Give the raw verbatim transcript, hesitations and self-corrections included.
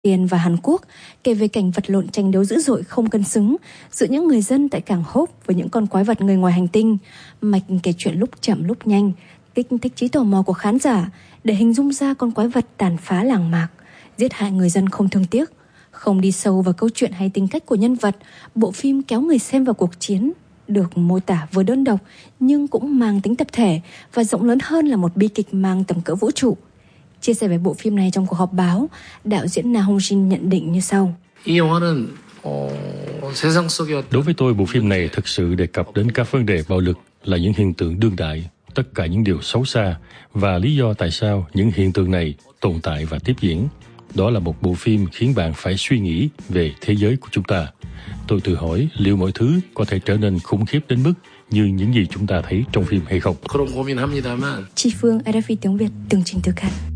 Tiền và Hàn Quốc, kể về cảnh vật lộn tranh đấu dữ dội không cân xứng giữa những người dân tại cảng Hope với những con quái vật người ngoài hành tinh. Mạch kể chuyện lúc chậm lúc nhanh, kích thích trí tò mò của khán giả để hình dung ra con quái vật tàn phá làng mạc, giết hại người dân không thương tiếc. Không đi sâu vào câu chuyện hay tính cách của nhân vật, bộ phim kéo người xem vào cuộc chiến, được mô tả vừa đơn độc nhưng cũng mang tính tập thể và rộng lớn hơn là một bi kịch mang tầm cỡ vũ trụ. Chia sẻ về bộ phim này trong cuộc họp báo, đạo diễn Na Hong Jin nhận định như sau. Đối với tôi, bộ phim này thực sự đề cập đến các vấn đề bạo lực là những hiện tượng đương đại, tất cả những điều xấu xa và lý do tại sao những hiện tượng này tồn tại và tiếp diễn. Đó là một bộ phim khiến bạn phải suy nghĩ về thế giới của chúng ta. Tôi tự hỏi liệu mọi thứ có thể trở nên khủng khiếp đến mức như những gì chúng ta thấy trong phim hay không. Chị Phương, rờ ép pê tiếng Việt, tường trình thực hiện.